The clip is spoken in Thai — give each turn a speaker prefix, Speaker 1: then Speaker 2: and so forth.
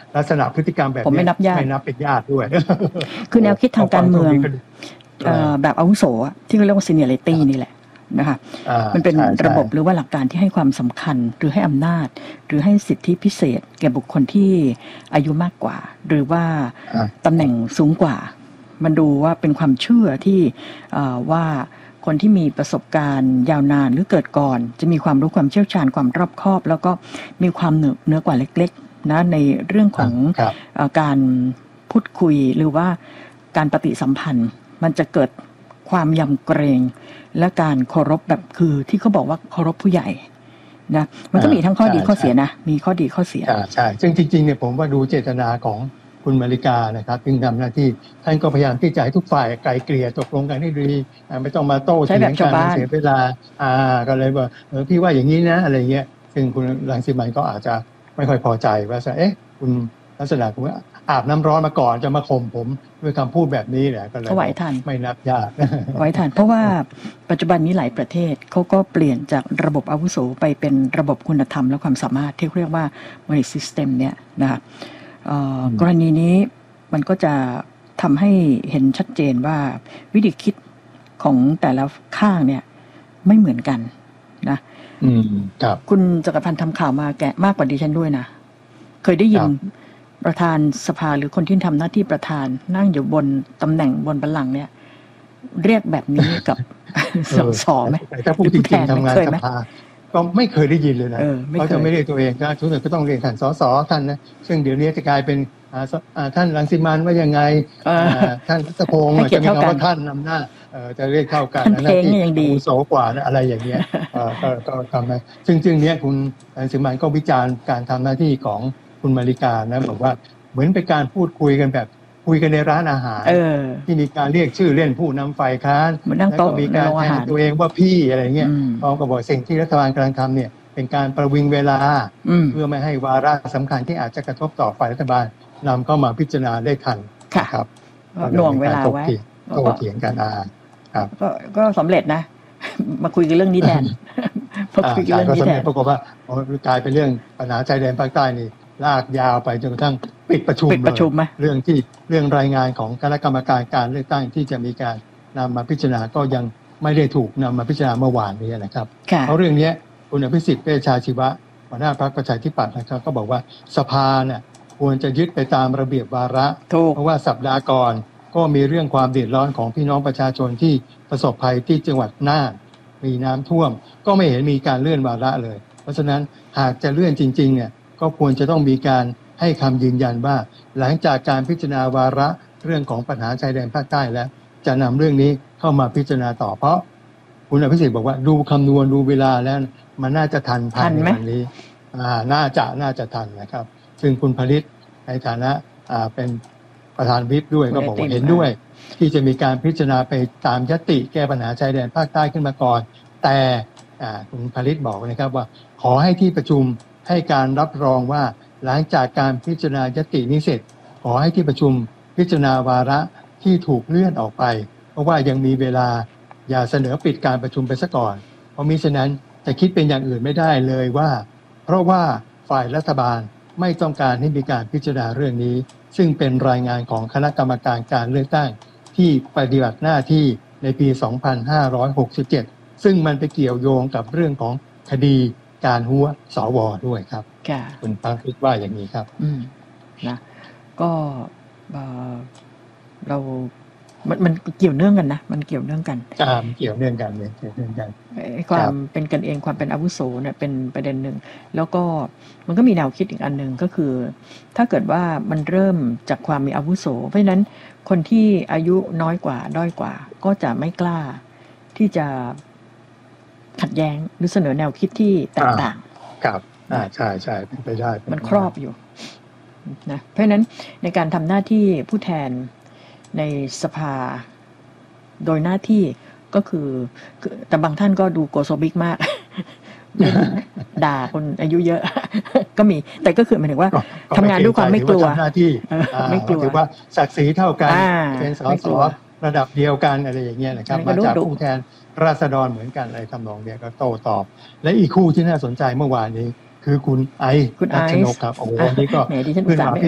Speaker 1: ลักษณะพฤติกรรมแบบนี้
Speaker 2: ไม่นับ
Speaker 1: เป็นญาติด้วย
Speaker 2: คือแนวคิดทางการเมืองแบบอาวุโสที่เขาเรียกว่า seniority นี่แหละนะคะมันเป็นระบบหรือว่าหลักการที่ให้ความสำคัญหรือให้อำนาจหรือให้สิทธิพิเศษแก่บุคคลที่อายุมากกว่าหรือว่าตำแหน่งสูงกว่ามันดูว่าเป็นความเชื่อที่ว่าคนที่มีประสบการณ์ยาวนานหรือเกิดก่อนจะมีความรู้ความเชี่ยวชาญความรอบคอบแล้วก็มีความเหนือกว่าเล็กๆนะในเรื่องของการพูดคุยหรือว่าการปฏิสัมพันธ์มันจะเกิดความยำเกรงและการเคารพแบบคือที่เขาบอกว่าเคารพผู้ใหญ่นะมันก็มีทั้งข้อดีข้อเสียนะมีข้อดีข้อเสีย
Speaker 1: ใช่ซึ่งจริงๆเนี่ยผมว่าดูเจตนาของคุณมาริกานะครับจึงทำหน้าที่ท่านก็พยายามที่จะให้ทุกฝ่ายไกลเกลี่ยตกลงกันให้ดีไม่ต้องมาโต้เถียงกันเสียเวลาก็เลยว่าพี่ว่าอย่างนี้นะอะไรเงี้ยซึ่งคุณรังสิมันก็อาจจะไม่ค่อยพอใจว่าคุณลักษณะคุณอาบน้ำร้อนมาก่อนจะมาข่มผมด้วยคำพูดแบบนี้แหละก็เลยไม่นับญาติ
Speaker 2: ไว้ทันเพราะว่าปัจจุบันนี้หลายประเทศเขาก็เปลี่ยนจากระบบอาวุโสไปเป็นระบบคุณธรรมและความสามารถที่เรียกว่า merit system เนี่ยนะคะกรณีนี้มันก็จะทำให้เห็นชัดเจนว่าวิธีคิดของแต่ละข้างเนี่ยไม่เหมือนกันนะครับคุณจักรพันธ์ทำข่าวมาแกะมากกว่าดิฉันด้วยนะเคยได้ยินประธานสภาหรือคนที่ทำหน้าที่ประธานนั่งอยู่บนตำแหน่งบนบัลลังก์เนี่ยเรียกแบบนี้กับสสไหม
Speaker 1: ถ้าผู้จริงๆทำงานสภาก็ไม่เคยได้ยินเลยนะเขาจะไม่เรียกตัวเองก็ทุกคนก็ต้องเรียกท่านสสท่านนะซึ่งเดี๋ยวนี้จะกลายเป็นท่านรังสิมันว่ายังไงท่านรัตพงศ์จะมีคำว่าท่านนำหน้าจะเรียกเข้ากันนะที่อาวุโสกว่าอะไรอย่างเงี้ยก็ทำนะซึ่งเนี้ยคุณรังสิมันก็วิจารณ์การทำหน้าที่ของคุณมาริกานะบอกว่าเหมือนเป็นการพูดคุยกันแบบคุยกันในร้านอาหารที่มีการเรียกชื่อเล่นผู้นำฝ่ายค้านแล้วก็มีการแทนตัวเองว่าพี่อะไรเงี้ยพร้อมกับบอกสิ่งที่รัฐบาลกำลังทำเนี่ยเป็นการประวิงเวลาเพื่อไม่ให้วาระสำคัญที่อาจจะกระทบต่อฝ่ายรัฐบาลนำเข้ามาพิจารณาได้ทันครับ
Speaker 2: หน่วงเวลาไว้
Speaker 1: โต้เถียงกันครับ
Speaker 2: ก็สำเร็จนะมาคุยกันเรื่องนี้แทน
Speaker 1: พอคุยกันเรื่องนี้แทนปรากฏว่ากลายเป็นเรื่องปัญหาชายแดนภาคใต้นี่ลากยาวไปจนกระทั่งปิดประชุมเรื่องรายงานของคณะกรรมการการเลือกตั้งที่จะมีการนำมาพิจารณาก็ยังไม่ได้ถูกนำมาพิจารณาเมื่อวานนี้นะครับเพราะเรื่องนี้คุณอภิสิทธิ์เวชชาชีวะหัวหน้าพรรคประชาธิปัตย์นะครับก็บอกว่าสภาเนี่ยควรจะยึดไปตามระเบียบวาระเพราะว่าสัปดาห์ก่อนก็มีเรื่องความเดือดร้อนของพี่น้องประชาชนที่ประสบภัยที่จังหวัดน่านมีน้ำท่วมก็ไม่เห็นมีการเลื่อนวาระเลยเพราะฉะนั้นหากจะเลื่อนจริงๆเนี่ยก็ควรจะต้องมีการให้คำยืนยันว่าหลังจากการพิจารณาวาระเรื่องของปัญหาชายแดนภาคใต้แล้วจะนำเรื่องนี้เข้ามาพิจารณาต่อเพราะคุณอภิสิทธิ์บอกว่าดูคำนวณดูเวลาแล้วมันน่าจะทันภายในวันนี้น่าจะทันนะครับซึ่งคุณผลิตในฐานะเป็นประธานวิปด้วยก็บอกว่าเห็นด้วยที่จะมีการพิจารณาไปตามยติแก้ปัญหาชายแดนภาคใต้ขึ้นมาก่อนแต่คุณผลิตบอกนะครับว่าขอให้ที่ประชุมให้การรับรองว่าหลังจากการพิจารณายตินี้เสร็จขอให้ที่ประชุมพิจารณาวาระที่ถูกเลื่อนออกไปเพราะว่ายังมีเวลาอย่าเสนอปิดการประชุมไปซะก่อนเพราะมิฉะนั้นจะคิดเป็นอย่างอื่นไม่ได้เลยว่าเพราะว่าฝ่ายรัฐบาลไม่ต้องการให้มีการพิจารณาเรื่องนี้ซึ่งเป็นรายงานของคณะกรรมการการเลือกตั้งที่ปฏิบัติหน้าที่ในปี 2567 ซึ่งมันไปเกี่ยวโยงกับเรื่องของคดีการหัวสวด้วยครับคุณพังคิดว่าอย่างนี้ครับ
Speaker 2: นะก็มันเกี่ยวเนื่องกันนะมันเกี่ยวเนื่องกัน
Speaker 1: เกี่ยวเนื่องกันเลย
Speaker 2: ความเป็นกันเองความเป็นอาวุโสเนี่ยเป็นประเด็นหนึ่งแล้วก็มันก็มีแนวคิดอีกอันหนึ่งก็คือถ้าเกิดว่ามันเริ่มจากความมีอาวุโสเพราะฉะนั้นคนที่อายุน้อยกว่าด้อยกว่าก็จะไม่กล้าที่จะขัดแย้งหรือเสนอแนวคิดที่แตกต่าง
Speaker 1: ครับใช่เป็นไปได้
Speaker 2: มันครอบอยู่นะเพราะฉะนั้นในการทำหน้าที่ผู้แทนในสภาโดยหน้าที่ก็คือแต่บางท่านก็ดูโกโซบิกมากด่าคนอายุเยอะก็มีแต่ก็คือหมายถึงว่าทำงานด้วยความไม่กลัว
Speaker 1: หน้าที่ไม่กลัวถือว่าศักดิ์ศรีเท่ากันเป็นสสระดับเดียวกันอะไรอย่างเงี้ยนะครับมาจากผู้แทนราษฎรเหมือนกันอะไรทำนองเนี้ยก็โต้ตอบและอีกคู่ที่น่าสนใจเมื่อวานนี้คือคุณไอซ์รัชนกครับโอ้โหนี่ก็ขึ้นมา